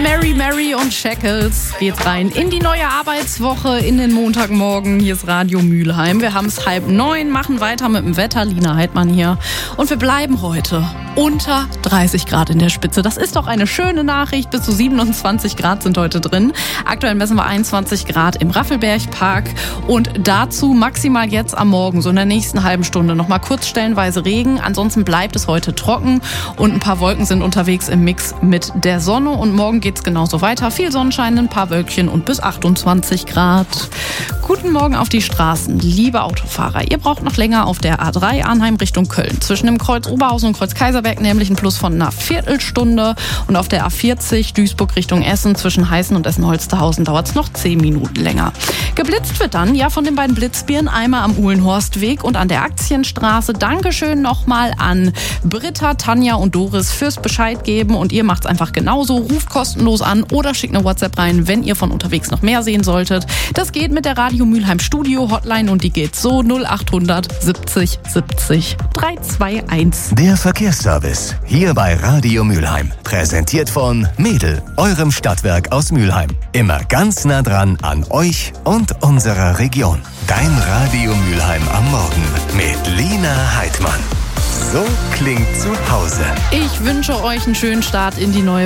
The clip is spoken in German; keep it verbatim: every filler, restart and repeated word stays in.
Mary Mary und Shackles geht's rein in die neue Arbeitswoche, in den Montagmorgen. Hier ist Radio Mülheim. Wir haben es halb neun, machen weiter mit dem Wetter. Lina Heidmann hier. Und wir bleiben heute unter dreißig Grad in der Spitze. Das ist doch eine schöne Nachricht. Bis zu siebenundzwanzig Grad sind heute drin. Aktuell messen wir einundzwanzig Grad im Raffelbergpark. Und dazu maximal jetzt am Morgen, so in der nächsten halben Stunde, noch mal kurz stellenweise Regen. Ansonsten bleibt es heute trocken und ein paar Wolken sind unterwegs im Mix mit der Sonne. Und morgen geht's genauso weiter. Viel Sonnenschein, ein paar Wölkchen und bis achtundzwanzig Grad. Guten Morgen auf die Straßen, liebe Autofahrer. Ihr braucht noch länger auf der A drei Arnheim Richtung Köln. Zwischen dem Kreuz Oberhausen und Kreuz Kaiserberg nämlich ein Plus von einer Viertelstunde. Und auf der A vierzig Duisburg Richtung Essen zwischen Heißen und Essen-Holsterhausen dauert es noch zehn Minuten länger. Geblitzt wird dann ja von den beiden Blitzbieren einmal am Uhlenhorstweg und an der Aktienstraße. Dankeschön nochmal an Britta, Tanja und Doris fürs Bescheid geben. Und ihr macht's einfach genauso. Ruft kostenlos an oder schickt eine WhatsApp rein, wenn ihr von unterwegs noch mehr sehen solltet. Das geht mit der Radio Mülheim Studio Hotline und die geht so null achthundert siebzig siebzig dreihundertzweiundzwanzig. Der Verkehrsservice hier bei Radio Mülheim. Präsentiert von Mädel, eurem Stadtwerk aus Mülheim. Immer ganz nah dran an euch und unserer Region. Dein Radio Mülheim am Morgen mit Lina Heidmann. So klingt zu Hause. Ich wünsche euch einen schönen Start in die neue